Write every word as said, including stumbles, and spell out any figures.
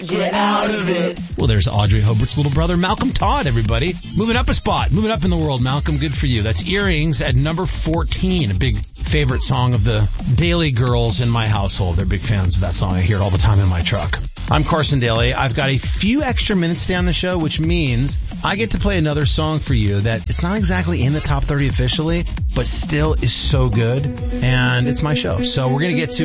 Get out of it. Well, there's Audrey Hobart's little brother, Malcolm Todd, everybody. Moving up a spot, moving up in the world. Malcolm, good for you. That's Earrings at number fourteen, a big favorite song of the Daly girls in my household. They're big fans of that song. I hear it all the time in my truck. I'm Carson Daly. I've got a few extra minutes down the show, which means I get to play another song for you that it's not exactly in the top thirty officially, but still is so good. And it's my show. So we're going to get to